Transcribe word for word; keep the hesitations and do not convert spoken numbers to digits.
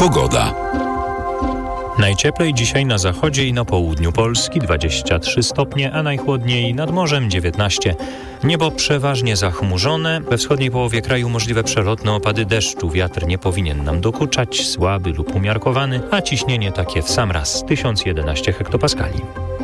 Pogoda. Najcieplej dzisiaj na zachodzie i na południu Polski dwadzieścia trzy stopnie, a najchłodniej nad morzem dziewiętnaście. Niebo przeważnie zachmurzone, we wschodniej połowie kraju możliwe przelotne opady deszczu. Wiatr nie powinien nam dokuczać, słaby lub umiarkowany, a ciśnienie takie w sam raz tysiąc jedenaście hektopaskali.